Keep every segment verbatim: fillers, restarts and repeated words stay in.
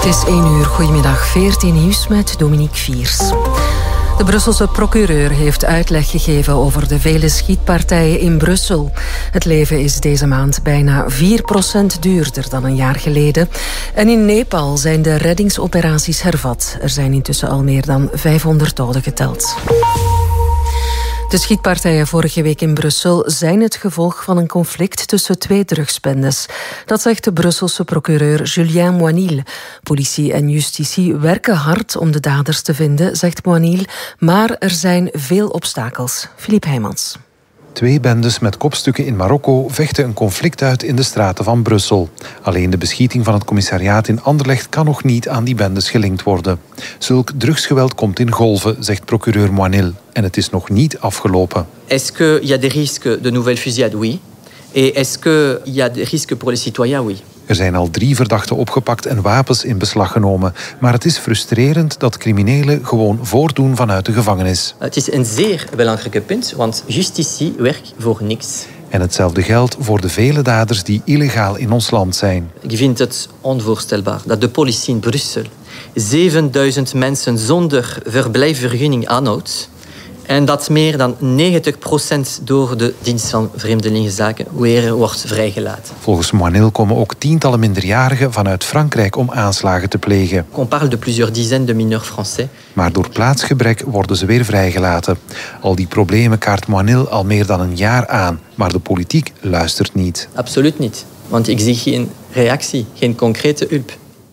Het is één uur. Goedemiddag. veertien nieuws met Dominique Viers. De Brusselse procureur heeft uitleg gegeven over de vele schietpartijen in Brussel. Het leven is deze maand bijna vier procent duurder dan een jaar geleden. En in Nepal zijn de reddingsoperaties hervat. Er zijn intussen al meer dan vijfhonderd doden geteld. De schietpartijen vorige week in Brussel zijn het gevolg van een conflict tussen twee drugsbendes. Dat zegt de Brusselse procureur Julien Moinil. Politie en justitie werken hard om de daders te vinden, zegt Moinil, maar er zijn veel obstakels. Philippe Heijmans. Twee bendes met kopstukken in Marokko vechten een conflict uit in de straten van Brussel. Alleen de beschieting van het commissariaat in Anderlecht kan nog niet aan die bendes gelinkt worden. Zulk drugsgeweld komt in golven, zegt procureur Moinil. En het is nog niet afgelopen. Est-ce qu'il y a des risques de nouvelles fusillades? Oui. Et est-ce qu'il y a des risques pour les citoyens? Oui. Er zijn al drie verdachten opgepakt en wapens in beslag genomen. Maar het is frustrerend dat criminelen gewoon voortdoen vanuit de gevangenis. Het is een zeer belangrijk punt, want justitie werkt voor niks. En hetzelfde geldt voor de vele daders die illegaal in ons land zijn. Ik vind het onvoorstelbaar dat de politie in Brussel zevenduizend mensen zonder verblijfsvergunning aanhoudt. En dat meer dan negentig procent door de dienst van Vreemdelingenzaken weer wordt vrijgelaten. Volgens Moinil komen ook tientallen minderjarigen vanuit Frankrijk om aanslagen te plegen. On parle de plusieurs dizaines de mineurs français. Maar door plaatsgebrek worden ze weer vrijgelaten. Al die problemen kaart Moinil al meer dan een jaar aan. Maar de politiek luistert niet. Absoluut niet. Want ik zie geen reactie, geen concrete hulp.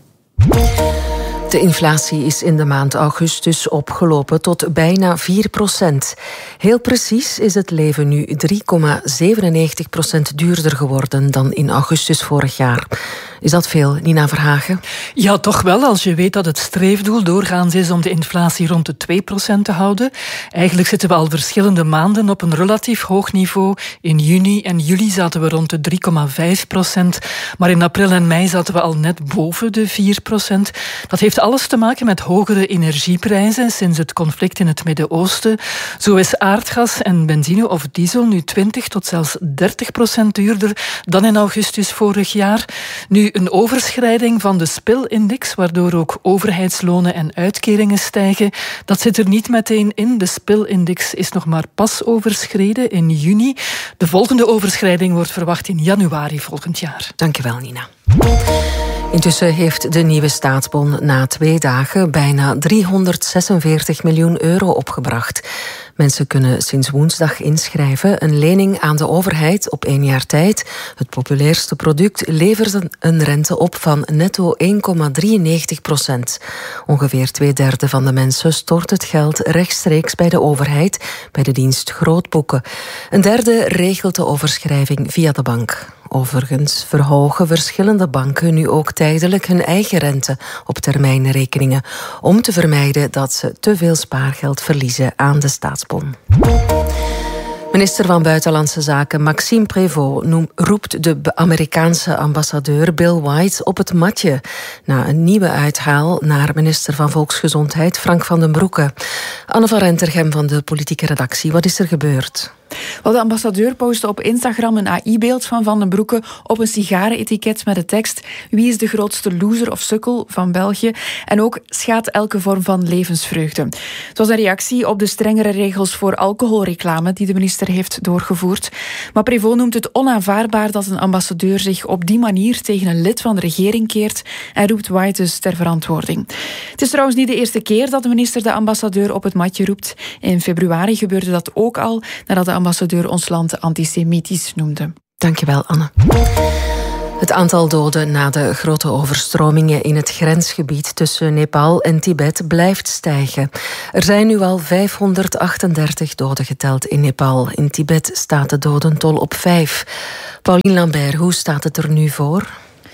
De inflatie is in de maand augustus opgelopen tot bijna vier procent. Heel precies is het leven nu drie komma zevenennegentig procent duurder geworden dan in augustus vorig jaar. Is dat veel, Nina Verhagen? Ja, toch wel, als je weet dat het streefdoel doorgaans is om de inflatie rond de twee procent te houden. Eigenlijk zitten we al verschillende maanden op een relatief hoog niveau. In juni en juli zaten we rond de drie komma vijf procent. Maar in april en mei zaten we al net boven de vier procent. Dat heeft alles te maken met hogere energieprijzen sinds het conflict in het Midden-Oosten. Zo is aardgas en benzine of diesel nu twintig tot zelfs dertig procent duurder dan in augustus vorig jaar. Nu een overschrijding van de spilindex, waardoor ook overheidslonen en uitkeringen stijgen. Dat zit er niet meteen in. De spilindex is nog maar pas overschreden in juni. De volgende overschrijding wordt verwacht in januari volgend jaar. Dankjewel, Nina. Intussen heeft de nieuwe staatsbon na twee dagen bijna driehonderdzesenveertig miljoen euro opgebracht. Mensen kunnen sinds woensdag inschrijven. Een lening aan de overheid op één jaar tijd. Het populairste product levert een rente op van netto één komma drieënnegentig procent. Ongeveer twee derde van de mensen stort het geld rechtstreeks bij de overheid, bij de dienst Grootboeken. Een derde regelt de overschrijving via de bank. Overigens verhogen verschillende banken nu ook tijdelijk hun eigen rente op termijnrekeningen, om te vermijden dat ze te veel spaargeld verliezen aan de staatsbon. Minister van Buitenlandse Zaken Maxime Prévost noem, roept de Amerikaanse ambassadeur Bill White op het matje na een nieuwe uithaal naar minister van Volksgezondheid Frank van den Broeke. Anne van Rentergem van de politieke redactie, wat is er gebeurd? Wel, de ambassadeur postte op Instagram een A I-beeld van Van den Broeke op een sigarenetiket met de tekst: wie is de grootste loser of sukkel van België? En ook schaadt elke vorm van levensvreugde. Het was een reactie op de strengere regels voor alcoholreclame die de minister heeft doorgevoerd. Maar Prévost noemt het onaanvaardbaar dat een ambassadeur zich op die manier tegen een lid van de regering keert en roept White dus ter verantwoording. Het is trouwens niet de eerste keer dat de minister de ambassadeur op het matje roept. In februari gebeurde dat ook al, nadat de ambassadeur ons land antisemitisch noemde. Dankjewel, Anne. Het aantal doden na de grote overstromingen in het grensgebied tussen Nepal en Tibet blijft stijgen. Er zijn nu al vijfhonderdachtendertig doden geteld in Nepal. In Tibet staat de dodentol op vijf. Pauline Lambert, hoe staat het er nu voor?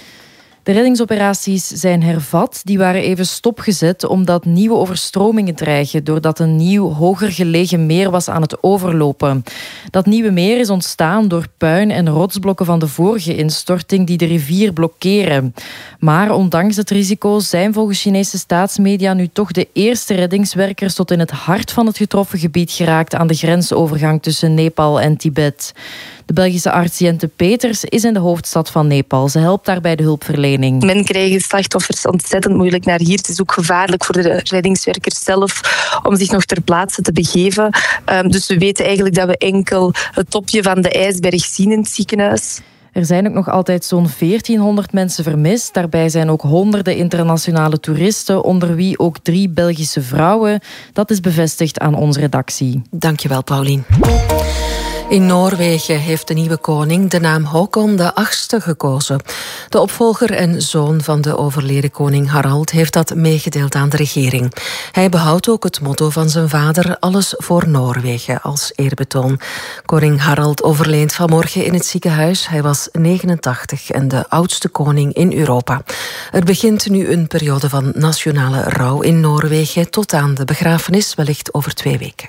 De reddingsoperaties zijn hervat. Die waren even stopgezet omdat nieuwe overstromingen dreigen doordat een nieuw, hoger gelegen meer was aan het overlopen. Dat nieuwe meer is ontstaan door puin en rotsblokken van de vorige instorting die de rivier blokkeren. Maar ondanks het risico zijn volgens Chinese staatsmedia nu toch de eerste reddingswerkers tot in het hart van het getroffen gebied geraakt aan de grensovergang tussen Nepal en Tibet. De Belgische arts Jente Peters is in de hoofdstad van Nepal. Ze helpt daar bij de hulpverlening. Men krijgt slachtoffers ontzettend moeilijk naar hier. Het is ook gevaarlijk voor de reddingswerkers zelf om zich nog ter plaatse te begeven. Um, dus we weten eigenlijk dat we enkel het topje van de ijsberg zien in het ziekenhuis. Er zijn ook nog altijd zo'n veertienhonderd mensen vermist. Daarbij zijn ook honderden internationale toeristen, onder wie ook drie Belgische vrouwen. Dat is bevestigd aan onze redactie. Dankjewel, Paulien. In Noorwegen heeft de nieuwe koning de naam Håkon de achtste gekozen. De opvolger en zoon van de overleden koning Harald heeft dat meegedeeld aan de regering. Hij behoudt ook het motto van zijn vader, alles voor Noorwegen, als eerbetoon. Koning Harald overleed vanmorgen in het ziekenhuis. Hij was negenentachtig en de oudste koning in Europa. Er begint nu een periode van nationale rouw in Noorwegen tot aan de begrafenis, wellicht over twee weken.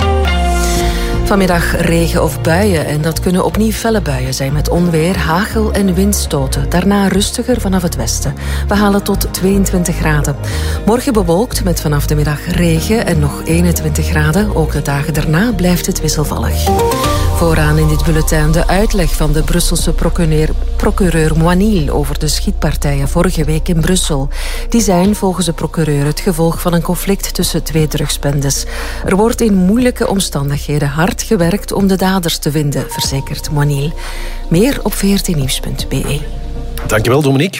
Vanmiddag regen of buien en dat kunnen opnieuw felle buien zijn met onweer, hagel en windstoten. Daarna rustiger vanaf het westen. We halen tot tweeëntwintig graden. Morgen bewolkt met vanaf de middag regen en nog eenentwintig graden. Ook de dagen daarna blijft het wisselvallig. Vooraan in dit bulletin de uitleg van de Brusselse procureur, procureur Moinil over de schietpartijen vorige week in Brussel. Die zijn volgens de procureur het gevolg van een conflict tussen twee drugsbendes. Er wordt in moeilijke omstandigheden hard gewerkt om de daders te vinden, verzekert Moinil. Meer op v r t nieuws punt b e. Dankjewel, Dominique.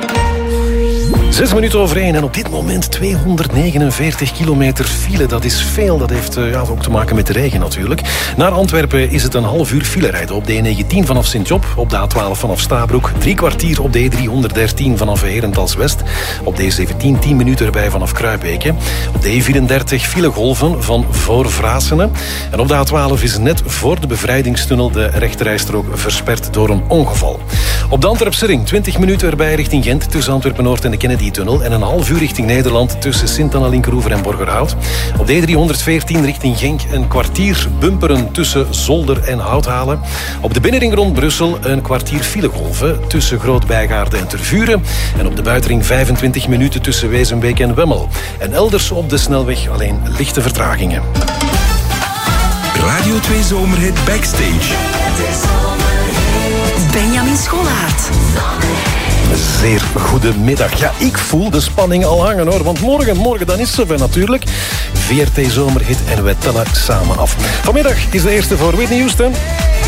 Zes minuten over één en op dit moment tweehonderdnegenenveertig kilometer file. Dat is veel, dat heeft ja, ook te maken met de regen natuurlijk. Naar Antwerpen is het een half uur file rijden op de E negentien vanaf Sint-Job, op de A twaalf vanaf Stabroek, drie kwartier op de E driehonderddertien vanaf Herentals-West, op de E zeventien tien minuten erbij vanaf Kruibeke, op de E vierendertig filegolven van voor Vrasenen en op de A twaalf is net voor de bevrijdingstunnel de rechterrijstrook versperd door een ongeval. Op de Antwerpse ring twintig minuten erbij richting Gent tussen Antwerpen-Noord en de Kennedy-tunnel en een half uur richting Nederland tussen Sint-Anna-Linkeroever en Borgerhout. Op de E driehonderdveertien richting Genk een kwartier bumperen tussen Zolder en Houthalen. Op de binnenring rond Brussel een kwartier filegolven tussen Groot-Bijgaarde en Tervuren. En op de buitenring vijfentwintig minuten tussen Wezenbeek en Wemmel. En elders op de snelweg alleen lichte vertragingen. Radio twee Zomerhit Backstage. Benjamin Scholaert. Zeer goedemiddag. Ja, ik voel de spanning al hangen hoor. Want morgen, morgen dan is zover natuurlijk. V R T Zomerhit en wij tellen samen af. Vanmiddag is de eerste voor Whitney Houston.